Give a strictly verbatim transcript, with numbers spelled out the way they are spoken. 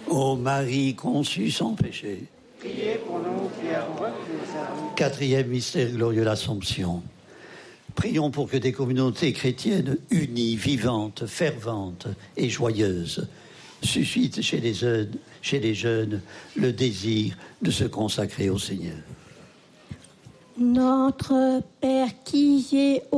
Ô Marie conçue sans péché. Priez pour nous qui avons reçu. Quatrième mystère glorieux, l'Assomption. Prions pour que des communautés chrétiennes unies, vivantes, ferventes et joyeuses suscitent chez les jeunes, chez les jeunes le désir de se consacrer au Seigneur. Notre Père qui es